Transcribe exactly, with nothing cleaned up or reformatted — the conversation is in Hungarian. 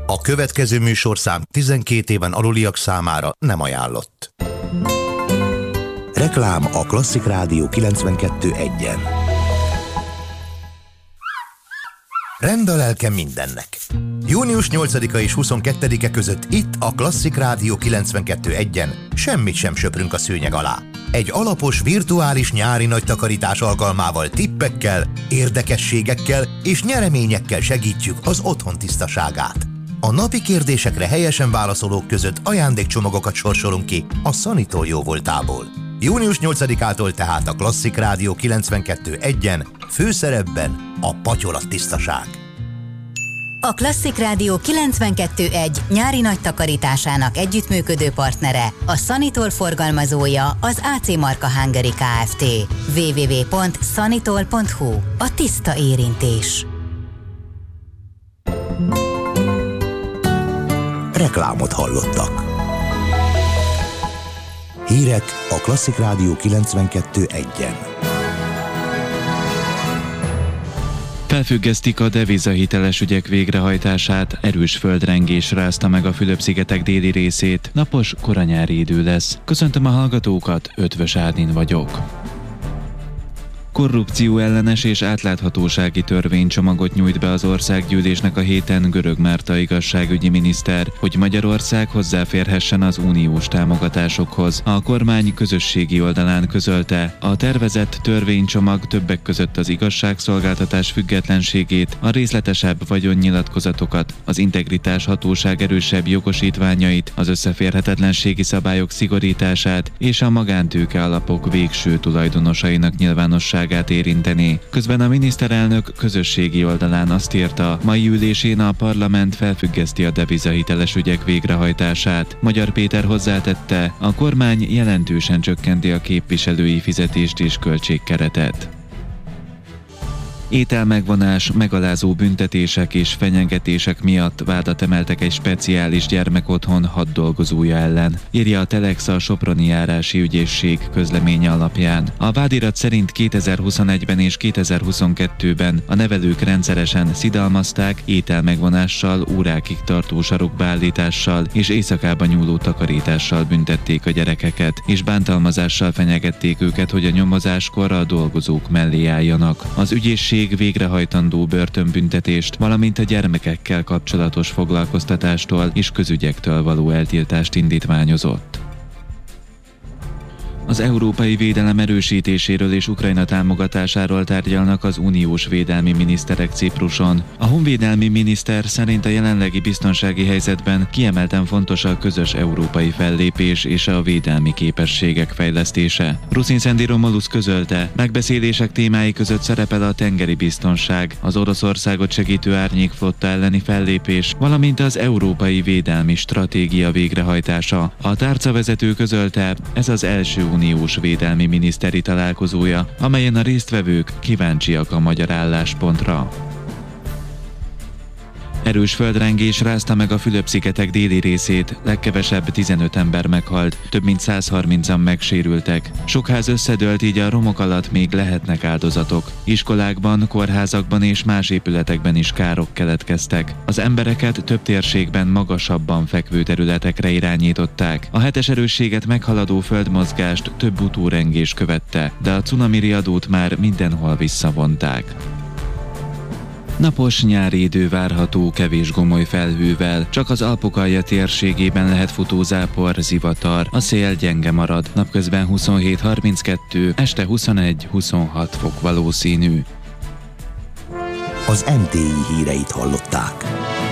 A következő műsorszám tizenkét éven aluliak számára nem ajánlott. Reklám a Klasszik Rádió kilencvenkettő egyen. Rend a lelke mindennek. június nyolcadika és huszonkettedike között itt a Klasszik Rádió kilencvenkettő egyen semmit sem söprünk a szőnyeg alá. Egy alapos virtuális nyári nagy takarítás alkalmával tippekkel, érdekességekkel és nyereményekkel segítjük az otthon tisztaságát. A napi kérdésekre helyesen válaszolók között ajándékcsomagokat sorsolunk ki a Sanitól jóvoltából. június nyolcadikától tehát a Klasszik Rádió kilencvenkettő egyen főszerepben a patyolattisztaság. A Klasszik Rádió kilencvenkettő egy nyári nagy takarításának együttműködő partnere, a Sanitol forgalmazója az á cé Marka Hungary Kft. double-u double-u double-u pont sanitol pont hu. A tiszta érintés. Reklámot hallottak. Hírek a Klasszik Rádió kilencvenkettő egyen. Felfüggesztik a devizahiteles ügyek végrehajtását, erős földrengés rázta meg a Fülöp-szigetek déli részét, napos koranyári idő lesz. Köszöntöm a hallgatókat, Ötvös Árnin vagyok. Korrupció ellenes és átláthatósági törvénycsomagot nyújt be az országgyűlésnek a héten Görög Márta igazságügyi miniszter, hogy Magyarország hozzáférhessen az uniós támogatásokhoz. A kormány közösségi oldalán közölte, a tervezett törvénycsomag többek között az igazságszolgáltatás függetlenségét, a részletesebb vagyonnyilatkozatokat, az integritás hatóság erősebb jogosítványait, az összeférhetetlenségi szabályok szigorítását és a magántőke alapok végső tulajdonosainak nyilvánosságát érinteni. Közben a miniszterelnök közösségi oldalán azt írta, mai ülésén a parlament felfüggeszti a devizahiteles ügyek végrehajtását. Magyar Péter hozzátette, a kormány jelentősen csökkenti a képviselői fizetést és költségkeretet. Ételmegvonás, megalázó büntetések és fenyegetések miatt vádat emeltek egy speciális gyermekotthon hat dolgozója ellen, írja a Telex a Soproni járási ügyészség közleménye alapján. A vádirat szerint kétezer-huszonegyben és kétezer-huszonkettőben a nevelők rendszeresen szidalmazták, ételmegvonással, órákig tartó sarokbeállítással és éjszakában nyúló takarítással büntették a gyerekeket, és bántalmazással fenyegették őket, hogy a nyomozáskor a dolgozók mellé álljanak. Az ügyészség végrehajtandó börtönbüntetést, valamint a gyermekekkel kapcsolatos foglalkoztatástól és közügyektől való eltiltást indítványozott. Az európai védelem erősítéséről és Ukrajna támogatásáról tárgyalnak az uniós védelmi miniszterek Cipruson. A honvédelmi miniszter szerint a jelenlegi biztonsági helyzetben kiemelten fontos a közös európai fellépés és a védelmi képességek fejlesztése. Ruszin Szendi Romulusz közölte, megbeszélések témái között szerepel a tengeri biztonság, az Oroszországot segítő árnyékflotta elleni fellépés, valamint az európai védelmi stratégia végrehajtása. A tárcavezető közölte, ez az első uniós védelmi miniszteri találkozója, amelyen a résztvevők kíváncsiak a magyar álláspontra. Erős földrengés rázta meg a Fülöp-szigetek déli részét, legkevesebb tizenöt ember meghalt, több mint száz harmincan megsérültek. Sok ház összedőlt, így a romok alatt még lehetnek áldozatok. Iskolákban, kórházakban és más épületekben is károk keletkeztek. Az embereket több térségben magasabban fekvő területekre irányították. A hetes erősséget meghaladó földmozgást több utórengés követte, de a cunami riadót már mindenhol visszavonták. Napos nyári idő várható kevés gomoly felhővel, csak az Alpok-alja térségében lehet futózápor, zivatar, a szél gyenge marad, napközben huszonhét harminckettő, este huszonegy huszonhat fok valószínű. Az em té i híreit hallották.